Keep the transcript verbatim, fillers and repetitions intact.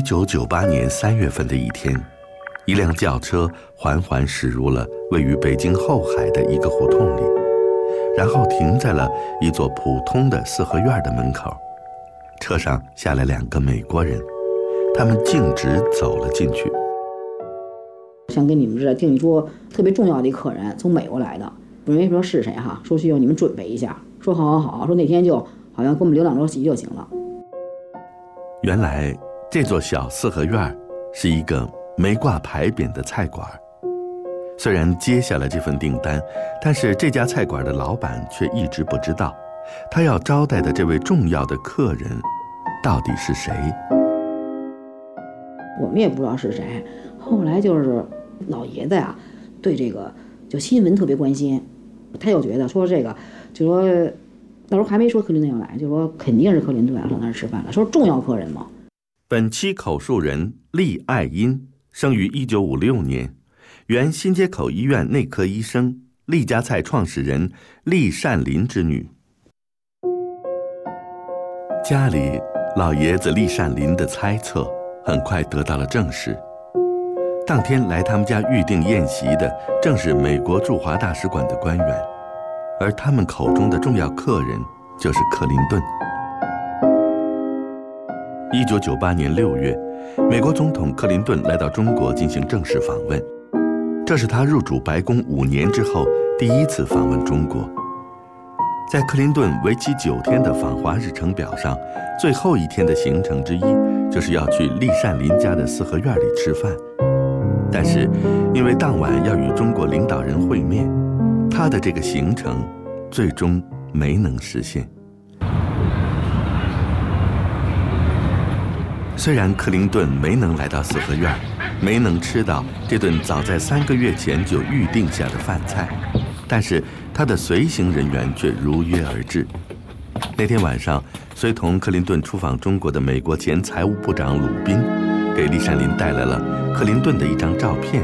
九九八年三月份的一天，一辆轿车缓缓驶入了位于北京后海的一个胡同里，然后停在了一座普通的四合院的门口。车上下来两个美国人，他们径直走了进去。 想跟你们这订一桌特别重要的一客人，从美国来的，不认为说是谁哈，说需要你们准备一下。说好好好，说那天就好像给我们留两桌席就行了。 原来这座小四合院是一个没挂牌匾的菜馆。虽然接下了这份订单，但是这家菜馆的老板却一直不知道，他要招待的这位重要的客人到底是谁。 我们也不知道是谁。后来就是老爷子呀、啊，对这个就新闻特别关心，他又觉得说这个，就说到时候还没说克林顿要来，就说肯定是克林顿要上那儿吃饭了，说重要客人嘛。 本期口述人厉爱音，生于一九五六年，原新街口医院内科医生，厉家菜创始人厉善林之女。家里老爷子厉善林的猜测很快得到了证实。当天来他们家预定宴席的正是美国驻华大使馆的官员，而他们口中的重要客人就是克林顿。一九九八年六月，美国总统克林顿来到中国进行正式访问，这是他入主白宫五年之后第一次访问中国。在克林顿为期九天的访华日程表上，最后一天的行程之一就是要去厉善林家的四合院里吃饭。但是因为当晚要与中国领导人会面，他的这个行程最终没能实现。虽然克林顿没能来到四合院，没能吃到这顿早在三个月前就预定下的饭菜，但是他的随行人员却如约而至。那天晚上，随同克林顿出访中国的美国前财务部长鲁宾给厉善林带来了克林顿的一张照片，